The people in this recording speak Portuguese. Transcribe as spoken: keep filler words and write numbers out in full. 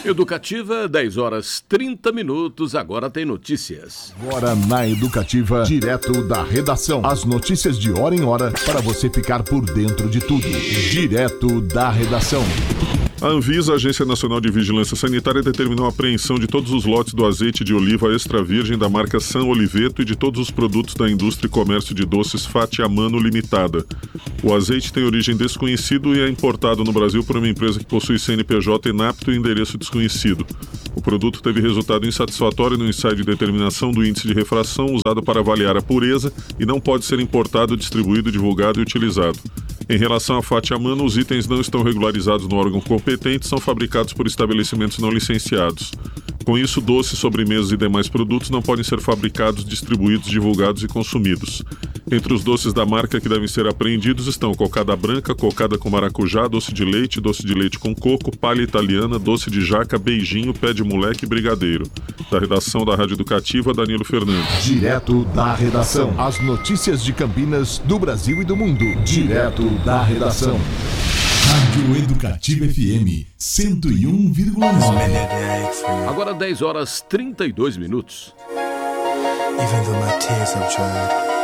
Educativa, dez horas trinta minutos, agora tem notícias. Agora na Educativa, direto da redação. As notícias de hora em hora para você ficar por dentro de tudo. Direto da redação. A Anvisa, Agência Nacional de Vigilância Sanitária, determinou a apreensão de todos os lotes do azeite de oliva extra virgem da marca San Oliveto e de todos os produtos da indústria e comércio de doces Fátia Mano Limitada. O azeite tem origem desconhecido e é importado no Brasil por uma empresa que possui C N P J inapto e endereço desconhecido. O produto teve resultado insatisfatório no ensaio de determinação do índice de refração usado para avaliar a pureza e não pode ser importado, distribuído, divulgado e utilizado. Em relação à Fátia Mano, os itens não estão regularizados no órgão competente e são fabricados por estabelecimentos não licenciados. Com isso, doces, sobremesas e demais produtos não podem ser fabricados, distribuídos, divulgados e consumidos. Entre os doces da marca que devem ser apreendidos estão cocada branca, cocada com maracujá, doce de leite, doce de leite com coco, palha italiana, doce de jaca, beijinho, pé de moleque e brigadeiro. Da redação da Rádio Educativa, Danilo Fernandes. Direto da redação. As notícias de Campinas, do Brasil e do mundo. Direto da redação. Rádio Educativa F M cento e um vírgula nove. Agora dez horas trinta e dois minutos. Even though my tears have dried,